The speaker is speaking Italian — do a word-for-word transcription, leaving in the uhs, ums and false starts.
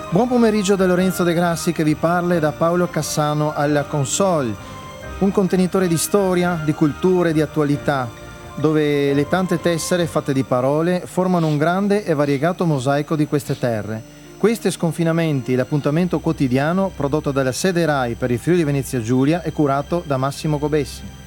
Buon pomeriggio da Lorenzo De Grassi che vi parla e da Paolo Cassano alla console, un contenitore di storia, di culture, di attualità, dove le tante tessere fatte di parole formano un grande e variegato mosaico di queste terre. Questo è Sconfinamenti, l'appuntamento quotidiano prodotto dalla sede RAI per il Friuli Venezia Giulia e curato da Massimo Gobessi.